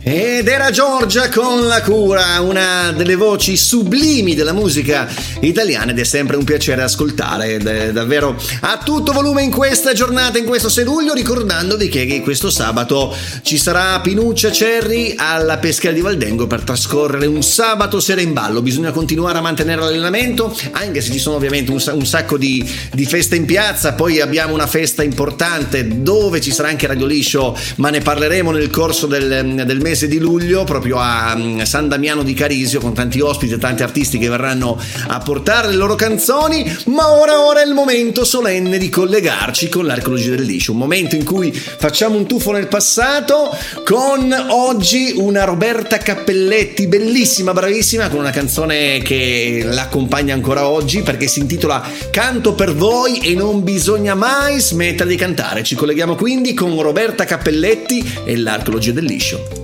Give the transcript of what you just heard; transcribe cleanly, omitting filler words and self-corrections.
Ed era Giorgia con La Cura, una delle voci sublimi della musica italiana, ed è sempre un piacere ascoltare davvero a tutto volume in questa giornata, in questo 6 luglio, ricordandovi che questo sabato ci sarà Pinuccia Cerri alla Peschiera di Valdengo per trascorrere un sabato sera in ballo. Bisogna continuare a mantenere l'allenamento, anche se ci sono ovviamente un sacco di feste in piazza. Poi abbiamo una festa importante dove ci sarà anche Radio Liscio, ma ne parleremo nel corso del mese di luglio, proprio a San Damiano di Carisio, con tanti ospiti e tanti artisti che verranno a portare le loro canzoni. Ma ora è il momento solenne di collegarci con l'Archeologia del Liscio, un momento in cui facciamo un tuffo nel passato con oggi una Roberta Cappelletti, bellissima, bravissima, con una canzone che l'accompagna ancora oggi, perché si intitola Canto per voi e non bisogna mai smettere di cantare. Ci colleghiamo quindi con Roberta Cappelletti e l'Archeologia del Liscio.